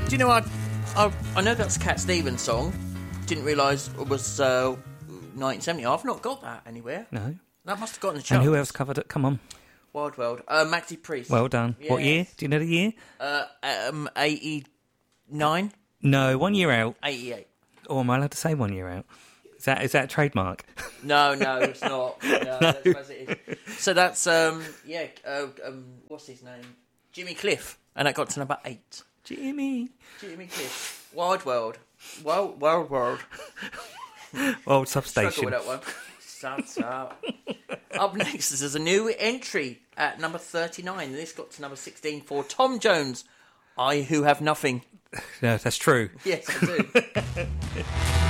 Do you know, I know that's a Cat Stevens song. Didn't realise it was 1970. I've not got that anywhere. No. That must have gotten the charts. And who else covered it? Come on. Wild World. Maxi Priest. Well done. Yes. What year? Do you know the year? 89? No, 1 year out. 88. Or am I allowed to say 1 year out? Is that a trademark? No, it's not. No, that's as it is. So that's, what's his name? Jimmy Cliff. And that got to number 8. Jimmy Cliff. Wild World. Wild World. Old Substation. Struggle with that one. Shut up. Up next, there's a new entry at number 39. This got to number 16 for Tom Jones. I Who Have Nothing. Yeah, that's true. Yes, I do.